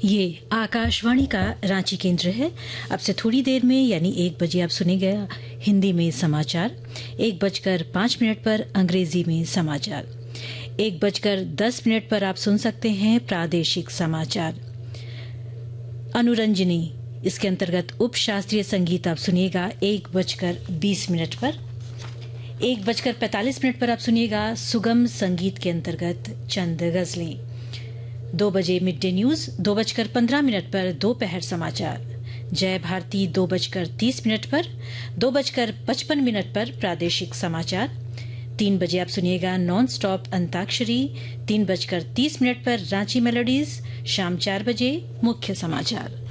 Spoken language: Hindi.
ये आकाशवाणी का रांची केंद्र है। अब से थोड़ी देर में यानी 1 बजे आप सुनेंगे हिंदी में समाचार। 1:05 पर अंग्रेजी में समाचार। 1:10 पर आप सुन सकते हैं प्रादेशिक समाचार। अनुरंजनी, इसके अंतर्गत उप शास्त्रीय संगीत आप सुनिएगा 1:20 पर। 1:45 पर आप सुनिएगा सुगम संगीत के अंतर्गत चंद गजलें। 2 बजे मिड डे न्यूज। 2:15 पर दोपहर समाचार। जय भारती 2:30 पर। 2:55 पर प्रादेशिक समाचार। 3 बजे आप सुनिएगा नॉन स्टॉप अंताक्षरी। 3:30 पर रांची मेलोडीज। शाम 4 बजे मुख्य समाचार।